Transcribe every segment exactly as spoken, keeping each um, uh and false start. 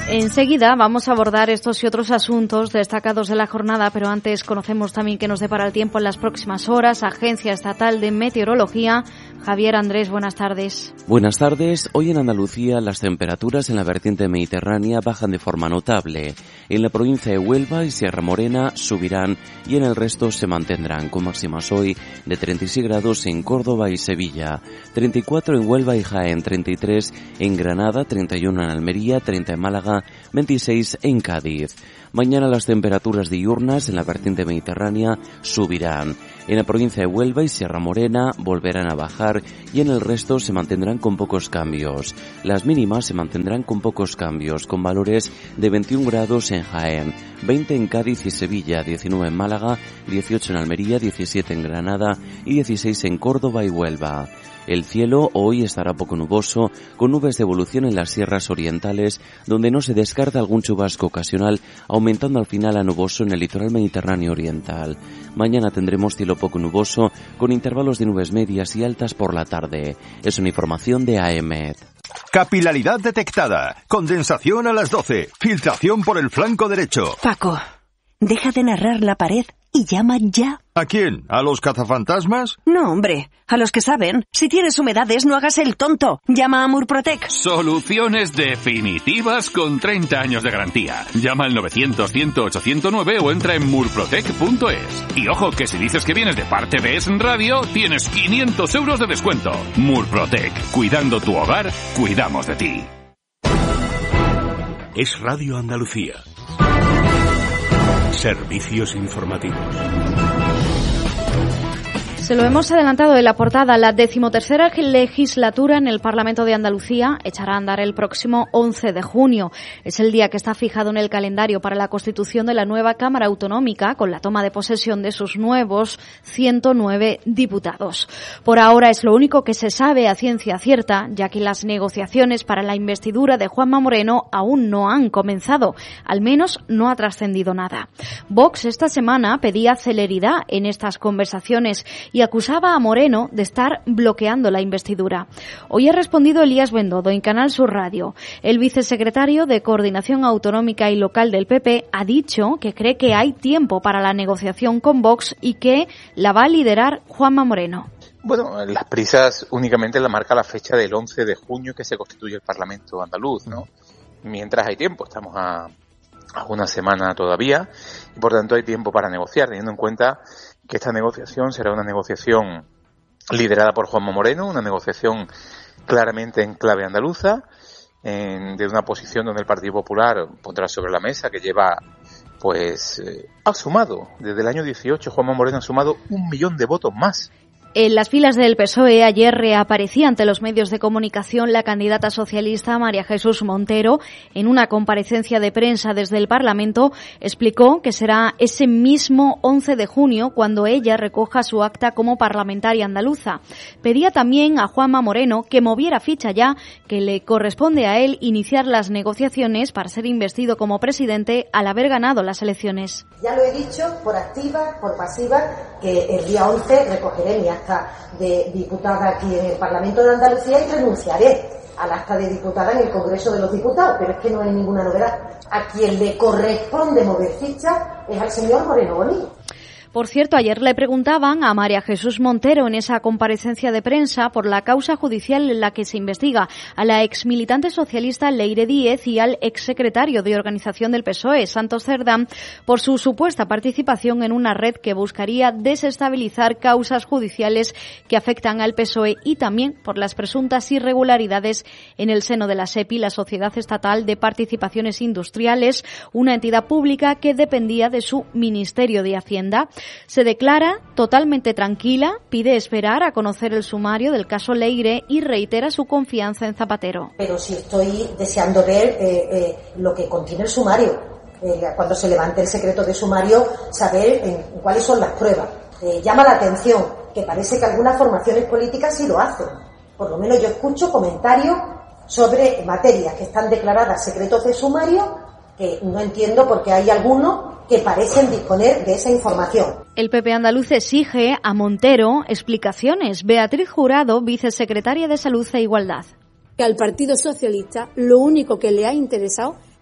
Enseguida vamos a abordar estos y otros asuntos destacados de la jornada, pero antes conocemos también qué nos depara el tiempo en las próximas horas. Agencia Estatal de Meteorología. Javier Andrés, buenas tardes. Buenas tardes. Hoy en Andalucía las temperaturas en la vertiente mediterránea bajan de forma notable. En la provincia de Huelva y Sierra Morena subirán y en el resto se mantendrán, con máximas hoy de treinta y seis grados en Córdoba y Sevilla, treinta y cuatro en Huelva y Jaén, treinta y tres en Granada, treinta y uno en Almería, treinta en Málaga, veintiséis en Cádiz. Mañana las temperaturas diurnas en la vertiente mediterránea subirán. En la provincia de Huelva y Sierra Morena volverán a bajar y en el resto se mantendrán con pocos cambios. Las mínimas se mantendrán con pocos cambios, con valores de veintiún grados en Jaén, veinte en Cádiz y Sevilla, diecinueve en Málaga, dieciocho en Almería, diecisiete en Granada y dieciséis en Córdoba y Huelva. El cielo hoy estará poco nuboso, con nubes de evolución en las sierras orientales, donde no se descarta algún chubasco ocasional, aumentando al final a nuboso en el litoral mediterráneo oriental. Mañana tendremos cielo poco nuboso, con intervalos de nubes medias y altas por la tarde. Es una información de A E M E T. Capilaridad detectada. Condensación a las doce. Filtración por el flanco derecho. Paco, deja de narrar la pared y llama ya. ¿A quién? ¿A los cazafantasmas? No, hombre, a los que saben. Si tienes humedades, no hagas el tonto. Llama a Murprotec. Soluciones definitivas con treinta años de garantía. Llama al novecientos, cien, ochocientos nueve o entra en murprotec punto es. Y ojo, que si dices que vienes de parte de Es Radio, tienes quinientos euros de descuento. Murprotec. Cuidando tu hogar, cuidamos de ti. Es Radio Andalucía. Servicios informativos. Se lo hemos adelantado en la portada. La decimotercera legislatura en el Parlamento de Andalucía echará a andar el próximo once de junio. Es el día que está fijado en el calendario para la constitución de la nueva Cámara Autonómica, con la toma de posesión de sus nuevos ciento nueve diputados. Por ahora es lo único que se sabe a ciencia cierta, ya que las negociaciones para la investidura de Juanma Moreno aún no han comenzado. Al menos no ha trascendido nada. Vox esta semana pedía celeridad en estas conversaciones y acusaba a Moreno de estar bloqueando la investidura. Hoy ha respondido Elías Bendodo en Canal Sur Radio. El vicesecretario de Coordinación Autonómica y Local del P P ha dicho que cree que hay tiempo para la negociación con Vox y que la va a liderar Juanma Moreno. Bueno, las prisas únicamente la marca la fecha del once de junio que se constituye el Parlamento andaluz, ¿no? Mientras hay tiempo, estamos a, a una semana todavía y por tanto hay tiempo para negociar, teniendo en cuenta que esta negociación será una negociación liderada por Juanma Moreno, una negociación claramente en clave andaluza, en, de una posición donde el Partido Popular pondrá sobre la mesa que lleva, pues, eh, ha sumado, desde el año dieciocho, Juanma Moreno ha sumado un millón de votos más. En las filas del P S O E ayer reaparecía ante los medios de comunicación la candidata socialista María Jesús Montero. En una comparecencia de prensa desde el Parlamento explicó que será ese mismo once de junio cuando ella recoja su acta como parlamentaria andaluza. Pedía también a Juanma Moreno que moviera ficha ya, que le corresponde a él iniciar las negociaciones para ser investido como presidente al haber ganado las elecciones. Ya lo he dicho, por activa, por pasiva, que el día once recogeré mi acta de diputada aquí en el Parlamento de Andalucía y renunciaré al acta de diputada en el Congreso de los Diputados, pero es que no hay ninguna novedad. A quien le corresponde mover ficha es al señor Moreno Bonilla. Por cierto, ayer le preguntaban a María Jesús Montero en esa comparecencia de prensa por la causa judicial en la que se investiga a la exmilitante socialista Leire Díez y al exsecretario de organización del P S O E, Santos Cerdán, por su supuesta participación en una red que buscaría desestabilizar causas judiciales que afectan al P S O E y también por las presuntas irregularidades en el seno de la SEPI, la Sociedad Estatal de Participaciones Industriales, una entidad pública que dependía de su Ministerio de Hacienda. Se declara totalmente tranquila, pide esperar a conocer el sumario del caso Leire y reitera su confianza en Zapatero. Pero sí estoy deseando ver eh, eh, lo que contiene el sumario. Eh, cuando se levante el secreto de sumario, saber eh, cuáles son las pruebas. Eh, llama la atención que parece que algunas formaciones políticas sí lo hacen. Por lo menos yo escucho comentarios sobre materias que están declaradas secretos de sumario, que no entiendo porque hay algunos que parecen disponer de esa información. El P P andaluz exige a Montero explicaciones. Beatriz Jurado, vicesecretaria de Salud e Igualdad. Que al Partido Socialista lo único que le ha interesado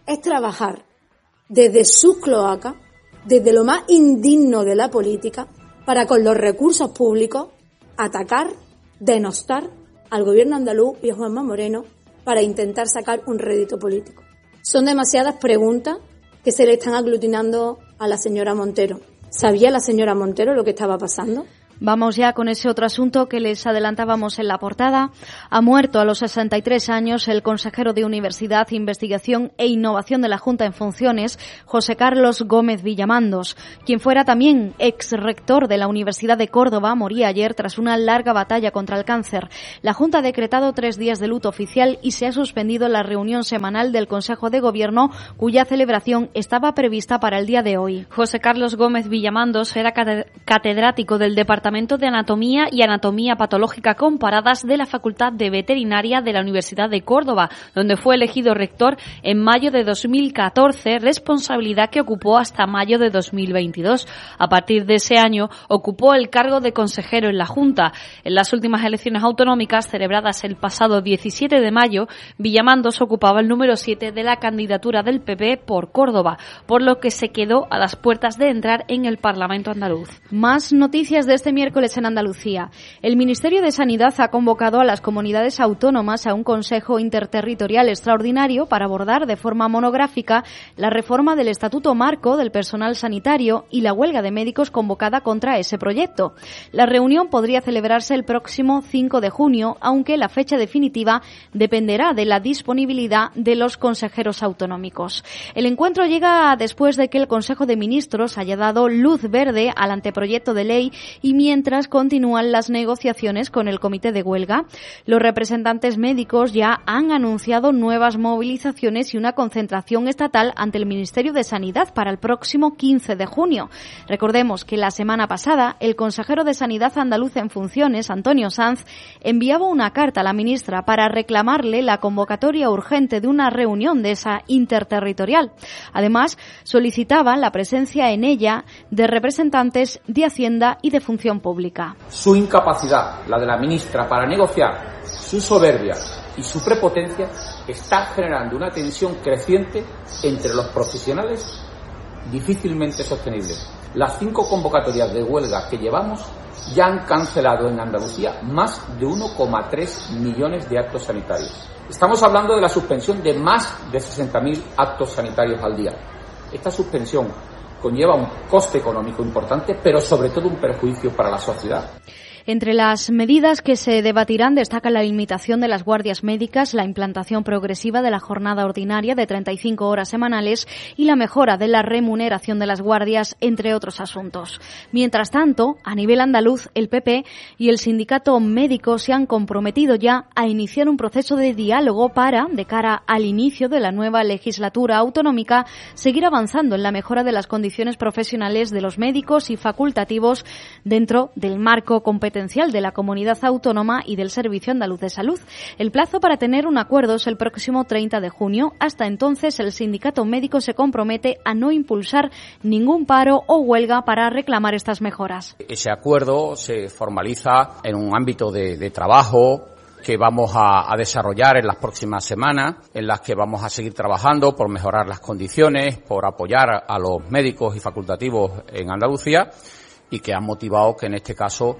es trabajar desde sus cloacas, desde lo más indigno de la política, para con los recursos públicos atacar, denostar al gobierno andaluz y a Juanma Moreno para intentar sacar un rédito político. Son demasiadas preguntas que se le están aglutinando a la señora Montero. ¿Sabía la señora Montero lo que estaba pasando? Vamos ya con ese otro asunto que les adelantábamos en la portada. Ha muerto a los sesenta y tres años el consejero de Universidad, Investigación e Innovación de la Junta en funciones, José Carlos Gómez Villamandos, quien fuera también ex rector de la Universidad de Córdoba. Moría ayer tras una larga batalla contra el cáncer. La Junta ha decretado tres días de luto oficial y se ha suspendido la reunión semanal del Consejo de Gobierno, cuya celebración estaba prevista para el día de hoy. José Carlos Gómez Villamandos era catedrático del Departamento de Anatomía y Anatomía Patológica Comparadas de la Facultad de Veterinaria de la Universidad de Córdoba, donde fue elegido rector en mayo de dos mil catorce, responsabilidad que ocupó hasta mayo de dos mil veintidós. A partir de ese año ocupó el cargo de consejero en la Junta. En las últimas elecciones autonómicas celebradas el pasado diecisiete de mayo, Villamandos ocupaba el número siete de la candidatura del P P por Córdoba, por lo que se quedó a las puertas de entrar en el Parlamento andaluz. Más noticias de este miércoles en Andalucía. El Ministerio de Sanidad ha convocado a las comunidades autónomas a un Consejo Interterritorial extraordinario para abordar de forma monográfica la reforma del Estatuto Marco del Personal Sanitario y la huelga de médicos convocada contra ese proyecto. La reunión podría celebrarse el próximo cinco de junio, aunque la fecha definitiva dependerá de la disponibilidad de los consejeros autonómicos. El encuentro llega después de que el Consejo de Ministros haya dado luz verde al anteproyecto de ley y mientras continúan las negociaciones con el comité de huelga. Los representantes médicos ya han anunciado nuevas movilizaciones y una concentración estatal ante el Ministerio de Sanidad para el próximo quince de junio. Recordemos que la semana pasada el consejero de Sanidad andaluz en funciones, Antonio Sanz, enviaba una carta a la ministra para reclamarle la convocatoria urgente de una reunión de esa interterritorial. Además, solicitaba la presencia en ella de representantes de Hacienda y de Función Pública. Su incapacidad, la de la ministra, para negociar, su soberbia y su prepotencia está generando una tensión creciente entre los profesionales difícilmente sostenible. Las cinco convocatorias de huelga que llevamos ya han cancelado en Andalucía más de uno coma tres millones de actos sanitarios. Estamos hablando de la suspensión de más de sesenta mil actos sanitarios al día. Esta suspensión conlleva un coste económico importante, pero sobre todo un perjuicio para la sociedad. Entre las medidas que se debatirán destaca la limitación de las guardias médicas, la implantación progresiva de la jornada ordinaria de treinta y cinco horas semanales y la mejora de la remuneración de las guardias, entre otros asuntos. Mientras tanto, a nivel andaluz, el P P y el sindicato médico se han comprometido ya a iniciar un proceso de diálogo para, de cara al inicio de la nueva legislatura autonómica, seguir avanzando en la mejora de las condiciones profesionales de los médicos y facultativos dentro del marco competencial de la comunidad autónoma y del Servicio Andaluz de Salud. El plazo para tener un acuerdo es el próximo treinta de junio. Hasta entonces, el sindicato médico se compromete a no impulsar ningún paro o huelga para reclamar estas mejoras. Ese acuerdo se formaliza en un ámbito de, de trabajo que vamos a, a desarrollar en las próximas semanas, en las que vamos a seguir trabajando por mejorar las condiciones, por apoyar a los médicos y facultativos en Andalucía, y que han motivado que en este caso,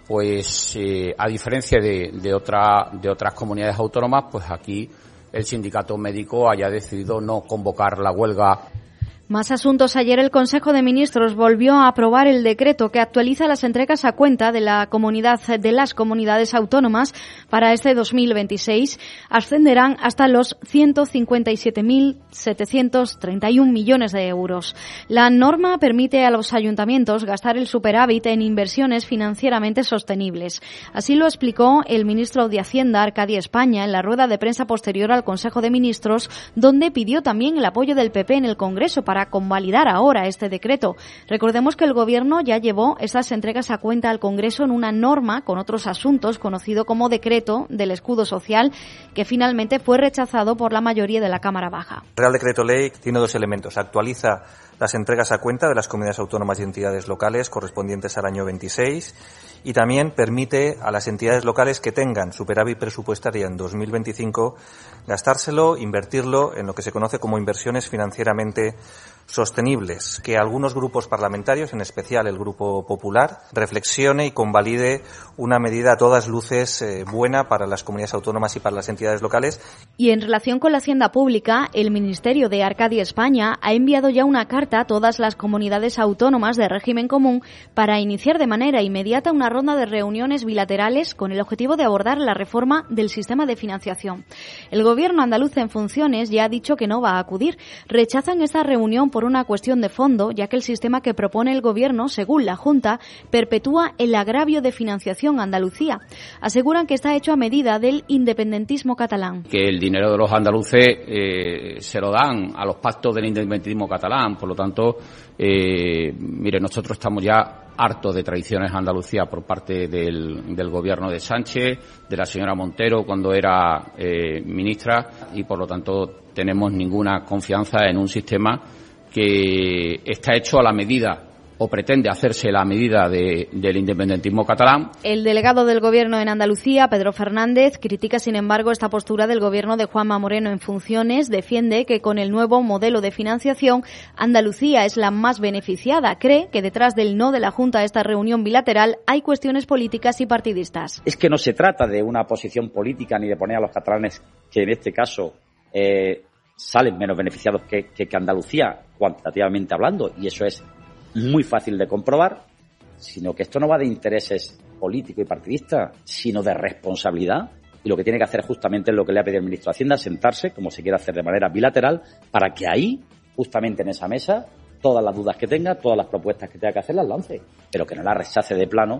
pues eh, a diferencia de, de, otra, de otras comunidades autónomas, pues aquí el sindicato médico haya decidido no convocar la huelga. Más asuntos. Ayer el Consejo de Ministros volvió a aprobar el decreto que actualiza las entregas a cuenta de la comunidad de las comunidades autónomas para este dos mil veintiséis. Ascenderán hasta los ciento cincuenta y siete mil setecientos treinta y uno millones de euros. La norma permite a los ayuntamientos gastar el superávit en inversiones financieramente sostenibles. Así lo explicó el ministro de Hacienda, Arcadio España, en la rueda de prensa posterior al Consejo de Ministros, donde pidió también el apoyo del P P en el Congreso para para convalidar ahora este decreto. Recordemos que el Gobierno ya llevó estas entregas a cuenta al Congreso en una norma con otros asuntos, conocido como Decreto del Escudo Social, que finalmente fue rechazado por la mayoría de la Cámara Baja. El Real Decreto Ley tiene dos elementos. Actualiza las entregas a cuenta de las comunidades autónomas y entidades locales correspondientes al año veintiséis y también permite a las entidades locales que tengan superávit presupuestario en dos mil veinticinco gastárselo, invertirlo en lo que se conoce como inversiones financieramente sostenibles, que algunos grupos parlamentarios, en especial el Grupo Popular, reflexione y convalide una medida a todas luces eh, buena para las comunidades autónomas y para las entidades locales. Y en relación con la hacienda pública, el Ministerio de Arcadia España ha enviado ya una carta a todas las comunidades autónomas de régimen común para iniciar de manera inmediata una ronda de reuniones bilaterales con el objetivo de abordar la reforma del sistema de financiación. El Gobierno andaluz en funciones ya ha dicho que no va a acudir. Rechazan esta reunión por una cuestión de fondo, ya que el sistema que propone el Gobierno, según la Junta, perpetúa el agravio de financiación a Andalucía. Aseguran que está hecho a medida del independentismo catalán. Que el dinero de los andaluces eh, se lo dan a los pactos del independentismo catalán, por lo tanto, eh, mire, nosotros estamos ya hartos de traiciones a Andalucía por parte del, del Gobierno de Sánchez, de la señora Montero cuando era eh, ministra, y por lo tanto tenemos ninguna confianza en un sistema que está hecho a la medida o pretende hacerse la medida de, del independentismo catalán. El delegado del Gobierno en Andalucía, Pedro Fernández, critica sin embargo esta postura del Gobierno de Juanma Moreno en funciones. Defiende que con el nuevo modelo de financiación Andalucía es la más beneficiada. Cree que detrás del no de la Junta a esta reunión bilateral hay cuestiones políticas y partidistas. Es que no se trata de una posición política ni de poner a los catalanes, que en este caso eh, salen menos beneficiados que, que, que Andalucía, cuantitativamente hablando, y eso es muy fácil de comprobar, sino que esto no va de intereses políticos y partidistas, sino de responsabilidad. Y lo que tiene que hacer justamente es lo que le ha pedido el ministro de Hacienda, sentarse, como se quiere hacer de manera bilateral, para que ahí, justamente en esa mesa, todas las dudas que tenga, todas las propuestas que tenga que hacer, las lance, pero que no las rechace de plano.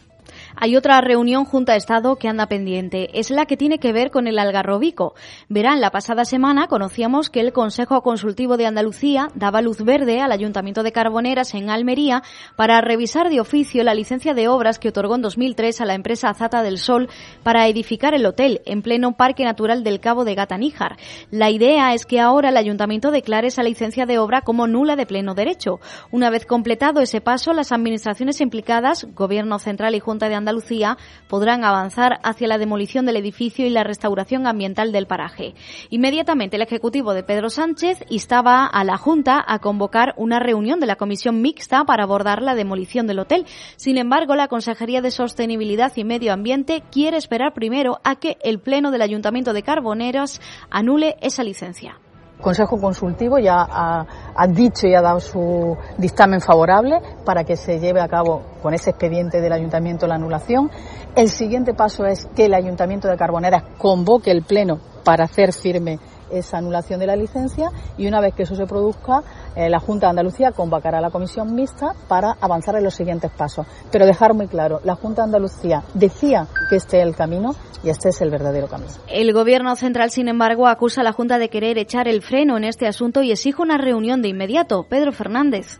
Hay otra reunión Junta-Estado que anda pendiente. Es la que tiene que ver con el Algarrobico. Verán, la pasada semana conocíamos que el Consejo Consultivo de Andalucía daba luz verde al Ayuntamiento de Carboneras en Almería para revisar de oficio la licencia de obras que otorgó en dos mil tres a la empresa Azata del Sol para edificar el hotel en pleno Parque Natural del Cabo de Gata-Níjar. La idea es que ahora el Ayuntamiento declare esa licencia de obra como nula de pleno derecho. Una vez completado ese paso, las administraciones implicadas, Gobierno Central y Junta de Andalucía, podrán avanzar hacia la demolición del edificio y la restauración ambiental del paraje. Inmediatamente el Ejecutivo de Pedro Sánchez instaba a la Junta a convocar una reunión de la Comisión Mixta para abordar la demolición del hotel. Sin embargo, la Consejería de Sostenibilidad y Medio Ambiente quiere esperar primero a que el Pleno del Ayuntamiento de Carboneras anule esa licencia. El Consejo Consultivo ya ha, ha dicho y ha dado su dictamen favorable para que se lleve a cabo con ese expediente del Ayuntamiento la anulación. El siguiente paso es que el Ayuntamiento de Carboneras convoque el Pleno para hacer firme esa anulación de la licencia, y una vez que eso se produzca, eh, la Junta de Andalucía convocará a la Comisión Mixta para avanzar en los siguientes pasos. Pero dejar muy claro, la Junta de Andalucía decía que este es el camino y este es el verdadero camino. El Gobierno Central, sin embargo, acusa a la Junta de querer echar el freno en este asunto y exige una reunión de inmediato. Pedro Fernández.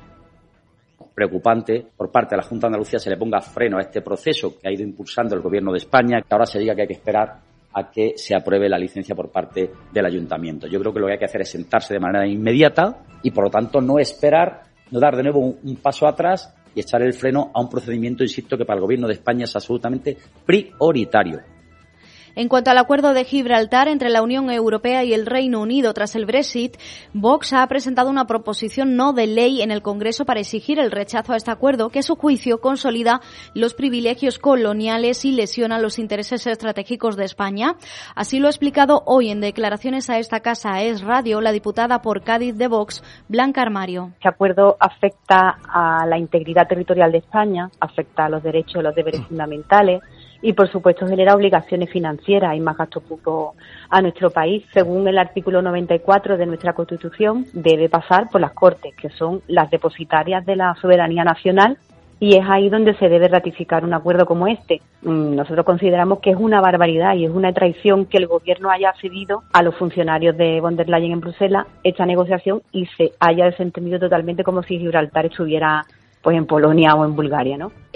Preocupante por parte de la Junta de Andalucía se le ponga freno a este proceso que ha ido impulsando el Gobierno de España, que ahora se diga que hay que esperar a que se apruebe la licencia por parte del Ayuntamiento. Yo creo que lo que hay que hacer es sentarse de manera inmediata y, por lo tanto, no esperar, no dar de nuevo un, un paso atrás y echar el freno a un procedimiento, insisto, que para el Gobierno de España es absolutamente prioritario. En cuanto al acuerdo de Gibraltar entre la Unión Europea y el Reino Unido tras el Brexit, Vox ha presentado una proposición no de ley en el Congreso para exigir el rechazo a este acuerdo, que a su juicio consolida los privilegios coloniales y lesiona los intereses estratégicos de España. Así lo ha explicado hoy en declaraciones a esta casa, a Es Radio, la diputada por Cádiz de Vox, Blanca Armario. Este acuerdo afecta a la integridad territorial de España, afecta a los derechos y los deberes fundamentales, y por supuesto genera obligaciones financieras y más gasto público a nuestro país. Según el artículo noventa y cuatro de nuestra Constitución, debe pasar por las Cortes, que son las depositarias de la soberanía nacional, y es ahí donde se debe ratificar un acuerdo como este. Nosotros consideramos que es una barbaridad y es una traición que el Gobierno haya cedido a los funcionarios de von der Leyen en Bruselas esta negociación y se haya desentendido totalmente como si Gibraltar estuviera pues en Polonia o en Bulgaria, ¿no?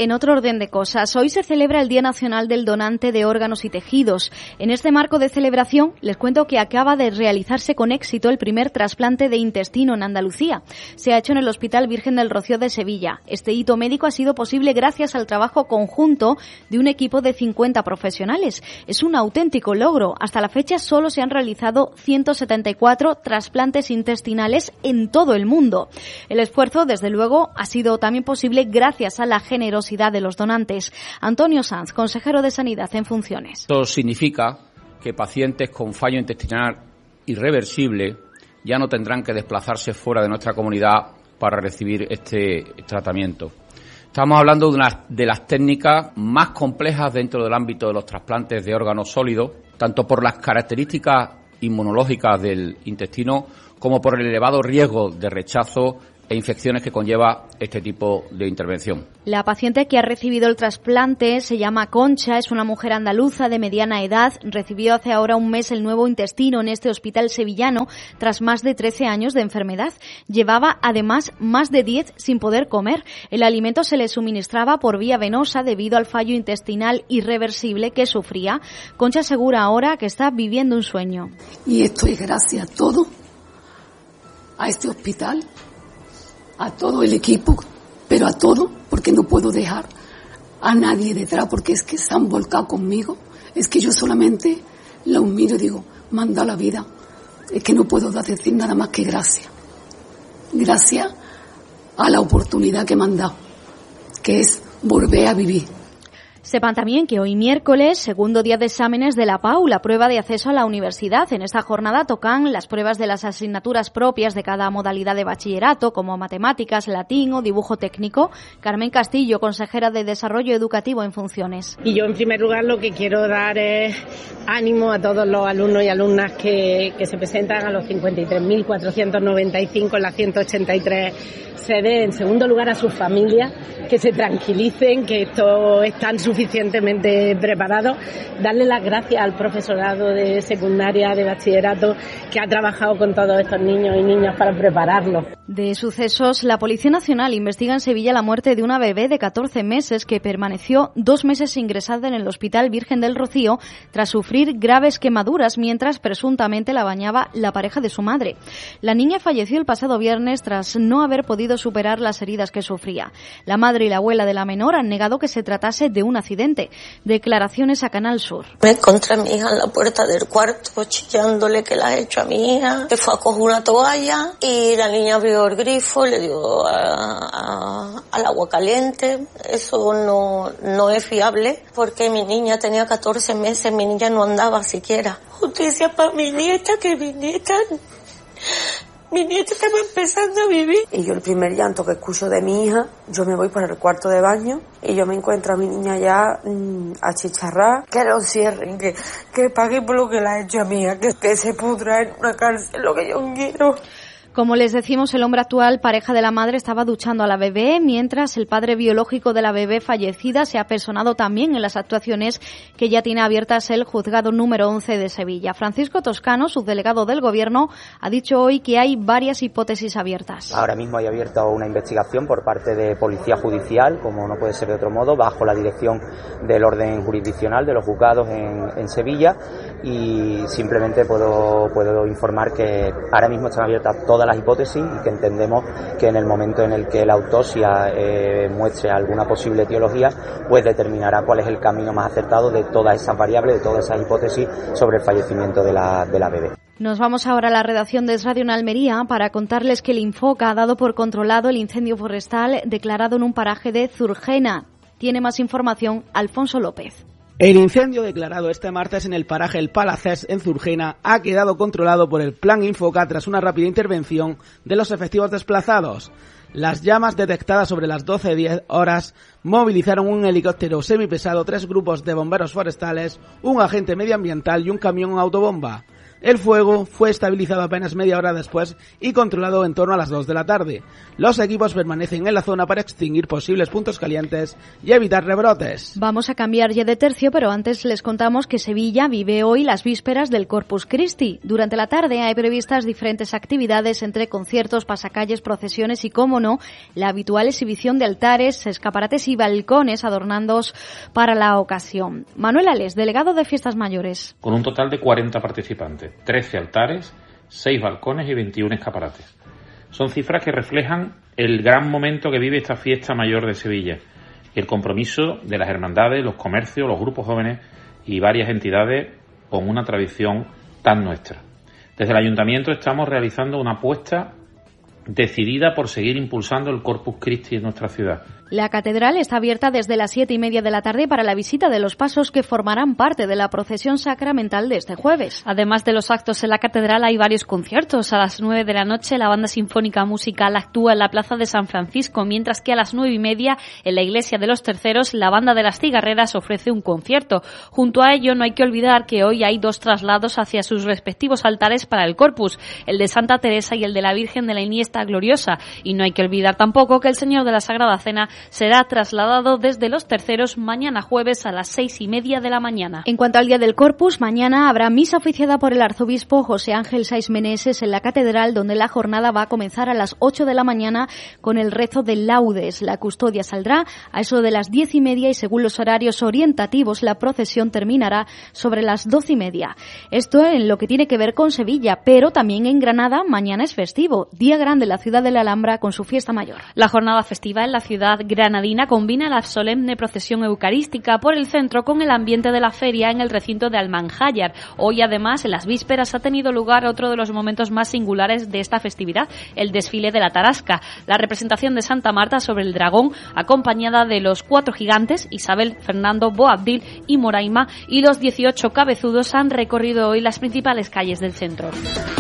En otro orden de cosas, hoy se celebra el Día Nacional del Donante de Órganos y Tejidos. En este marco de celebración, les cuento que acaba de realizarse con éxito el primer trasplante de intestino en Andalucía. Se ha hecho en el Hospital Virgen del Rocío de Sevilla. Este hito médico ha sido posible gracias al trabajo conjunto de un equipo de cincuenta profesionales. Es un auténtico logro. Hasta la fecha solo se han realizado ciento setenta y cuatro trasplantes intestinales en todo el mundo. El esfuerzo, desde luego, ha sido también posible gracias a la generosidad de los donantes. Antonio Sanz, consejero de Sanidad en funciones. Esto significa que pacientes con fallo intestinal irreversible ya no tendrán que desplazarse fuera de nuestra comunidad para recibir este tratamiento. Estamos hablando de una de las técnicas más complejas dentro del ámbito de los trasplantes de órganos sólidos, tanto por las características inmunológicas del intestino como por el elevado riesgo de rechazo e infecciones que conlleva este tipo de intervención. La paciente que ha recibido el trasplante se llama Concha, es una mujer andaluza de mediana edad, recibió hace ahora un mes el nuevo intestino en este hospital sevillano tras más de trece años de enfermedad. Llevaba además más de diez sin poder comer. El alimento se le suministraba por vía venosa debido al fallo intestinal irreversible que sufría. Concha asegura ahora que está viviendo un sueño. Y esto es gracias a todo, a este hospital, a todo el equipo, pero a todo, porque no puedo dejar a nadie detrás, porque es que se han volcado conmigo. Es que yo solamente los miro y digo, manda la vida. Es que no puedo decir nada más que gracias. Gracias a la oportunidad que me han dado, que es volver a vivir. Sepan también que hoy miércoles, segundo día de exámenes de la P A U, la prueba de acceso a la universidad. En esta jornada tocan las pruebas de las asignaturas propias de cada modalidad de bachillerato, como matemáticas, latín o dibujo técnico. Carmen Castillo, consejera de Desarrollo Educativo en funciones. Y yo, en primer lugar, lo que quiero dar es ánimo a todos los alumnos y alumnas que, que se presentan a los cincuenta y tres mil cuatrocientos noventa y cinco en las ciento ochenta y tres sedes. En segundo lugar, a sus familias, que se tranquilicen, que esto están suficientemente preparados. Darle las gracias al profesorado de secundaria, de bachillerato, que ha trabajado con todos estos niños y niñas para prepararlos. De sucesos, la Policía Nacional investiga en Sevilla la muerte de una bebé de catorce meses que permaneció dos meses ingresada en el Hospital Virgen del Rocío tras sufrir graves quemaduras mientras presuntamente la bañaba la pareja de su madre. La niña falleció el pasado viernes tras no haber podido superar las heridas que sufría. La madre y la abuela de la menor han negado que se tratase de un accidente. Declaraciones a Canal Sur. Me encontré a mi hija en la puerta del cuarto chillándole que la ha hecho a mi hija, que fue a coger una toalla y la niña abrió el grifo, le dio a, a, al agua caliente. Eso no, no es fiable porque mi niña tenía catorce meses, mi niña no andaba siquiera. Justicia para mi nieta, que mi nieta... Mi nieta estaba empezando a vivir. Y yo el primer llanto que escucho de mi hija, yo me voy para el cuarto de baño y yo me encuentro a mi niña ya mmm, achicharrada. Que lo cierren, que, que pague por lo que la ha hecho a mi hija, que, que se pudra en una cárcel, lo que yo quiero. Como les decimos, el hombre actual, pareja de la madre, estaba duchando a la bebé, mientras el padre biológico de la bebé fallecida se ha personado también en las actuaciones que ya tiene abiertas el juzgado número once de Sevilla. Francisco Toscano, subdelegado del Gobierno, ha dicho hoy que hay varias hipótesis abiertas. Ahora mismo hay abierta una investigación por parte de Policía Judicial, como no puede ser de otro modo, bajo la dirección del orden jurisdiccional de los juzgados en, en Sevilla, y simplemente puedo, puedo informar que ahora mismo están abiertas todas las hipótesis y que entendemos que en el momento en el que la autopsia eh, muestre alguna posible etiología, pues determinará cuál es el camino más acertado de todas esas variables, de todas esas hipótesis sobre el fallecimiento de la, de la bebé. Nos vamos ahora a la redacción de Es Radio en Almería para contarles que el Infoca ha dado por controlado el incendio forestal declarado en un paraje de Zurgena. Tiene más información Alfonso López. El incendio declarado este martes en el paraje El Palacés, en Zurgena, ha quedado controlado por el Plan Infoca tras una rápida intervención de los efectivos desplazados. Las llamas detectadas sobre las doce diez horas movilizaron un helicóptero semipesado, tres grupos de bomberos forestales, un agente medioambiental y un camión autobomba. El fuego fue estabilizado apenas media hora después y controlado en torno a las dos de la tarde. Los equipos permanecen en la zona para extinguir posibles puntos calientes y evitar rebrotes. Vamos a cambiar ya de tercio, pero antes les contamos que Sevilla vive hoy las vísperas del Corpus Christi. Durante la tarde hay previstas diferentes actividades entre conciertos, pasacalles, procesiones y, cómo no, la habitual exhibición de altares, escaparates y balcones adornados para la ocasión. Manuel Ales, delegado de Fiestas Mayores. Con un total de cuarenta participantes, trece altares, seis balcones y veintiún escaparates. Son cifras que reflejan el gran momento que vive esta fiesta mayor de Sevilla y el compromiso de las hermandades, los comercios, los grupos jóvenes y varias entidades con una tradición tan nuestra. Desde el Ayuntamiento estamos realizando una apuesta decidida por seguir impulsando el Corpus Christi en nuestra ciudad. La catedral está abierta desde las siete y media de la tarde para la visita de los pasos que formarán parte de la procesión sacramental de este jueves. Además de los actos en la catedral, hay varios conciertos. A las nueve de la noche, la banda sinfónica musical actúa en la plaza de San Francisco, mientras que a las nueve y media, en la iglesia de los Terceros, la banda de las Cigarreras ofrece un concierto. Junto a ello, no hay que olvidar que hoy hay dos traslados hacia sus respectivos altares para el Corpus, el de Santa Teresa y el de la Virgen de la Iniesta Gloriosa. Y no hay que olvidar tampoco que el Señor de la Sagrada Cena será trasladado desde los Terceros mañana jueves a las seis y media de la mañana. En cuanto al Día del Corpus, mañana habrá misa oficiada por el arzobispo José Ángel Saiz Meneses en la catedral, donde la jornada va a comenzar a las ocho de la mañana con el rezo de laudes. La custodia saldrá a eso de las diez y media y, según los horarios orientativos, la procesión terminará sobre las doce y media. Esto en lo que tiene que ver con Sevilla, pero también en Granada mañana es festivo, día grande en la ciudad de la Alhambra con su fiesta mayor. La jornada festiva en la ciudad granadina combina la solemne procesión eucarística por el centro con el ambiente de la feria en el recinto de Almanjayar. Hoy, además, en las vísperas ha tenido lugar otro de los momentos más singulares de esta festividad, el desfile de la Tarasca, la representación de Santa Marta sobre el dragón, acompañada de los cuatro gigantes, Isabel, Fernando, Boabdil y Moraima, y los dieciocho cabezudos han recorrido hoy las principales calles del centro.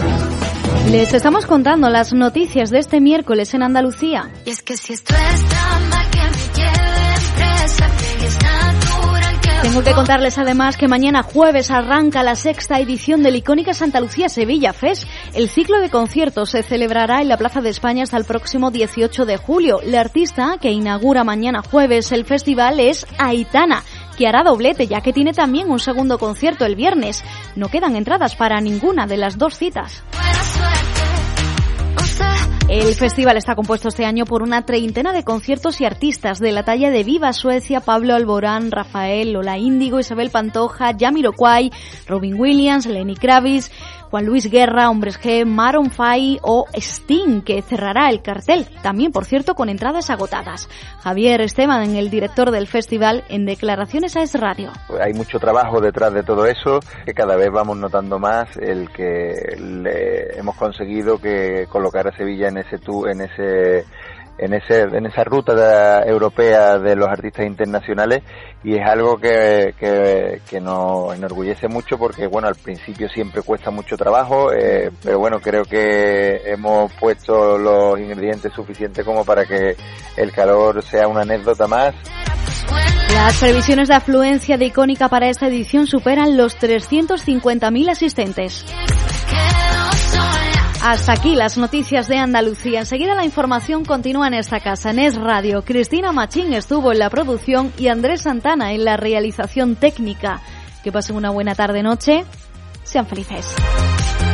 Les estamos contando las noticias de este miércoles en Andalucía. Y es que si esto es trampa, que me lleves presa, que es natural que... Tengo que contarles además que mañana jueves arranca la sexta edición del icónica Santa Lucía Sevilla Fest. El ciclo de conciertos se celebrará en la Plaza de España hasta el próximo dieciocho de julio. La artista que inaugura mañana jueves el festival es Aitana, que hará doblete, ya que tiene también un segundo concierto el viernes. No quedan entradas para ninguna de las dos citas. El festival está compuesto este año por una treintena de conciertos y artistas de la talla de Viva Suecia, Pablo Alborán, Rafael, Lola Índigo, Isabel Pantoja, Jamiroquai, Robin Williams, Lenny Kravitz, Juan Luis Guerra, Hombres G, Maroon cinco o Sting, que cerrará el cartel, también, por cierto, con entradas agotadas. Javier Esteban, el director del festival, en declaraciones a Es Radio. Hay mucho trabajo detrás de todo eso, que cada vez vamos notando más el que le hemos conseguido que colocar a Sevilla en ese tu, en ese en ese en esa ruta de, europea de los artistas internacionales, y es algo que, que, que nos enorgullece mucho, porque bueno, al principio siempre cuesta mucho trabajo, eh, pero bueno, creo que hemos puesto los ingredientes suficientes como para que el calor sea una anécdota más. Las previsiones de afluencia de Icónica para esta edición superan los trescientos cincuenta mil asistentes. Hasta aquí las noticias de Andalucía. Enseguida la información continúa en esta casa, en Es Radio. Cristina Machín estuvo en la producción y Andrés Santana en la realización técnica. Que pasen una buena tarde-noche. Sean felices.